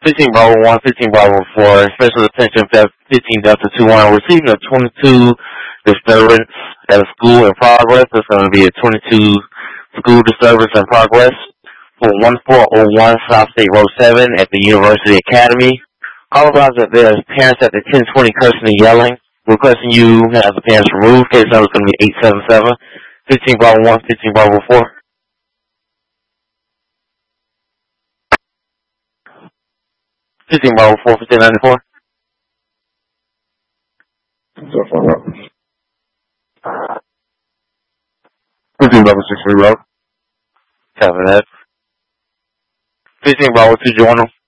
15 Bravo 1, 15 Bravo 4, special attention 15 Delta 21, receiving a 22 disturbance at a school in progress. There's going to be a 22 school disturbance in progress for 1401 South State Road 7 at the University Academy. All about that there's parents at the 1020 cursing and yelling, requesting you have the parents removed. Case number is going to be 877, 15 Bravo 1, 15 Bravo 4. 15 Bravo 4, 1594. So far up. 15 Bravo 6 Road. Copy that. 15 Bravo 2 Journal.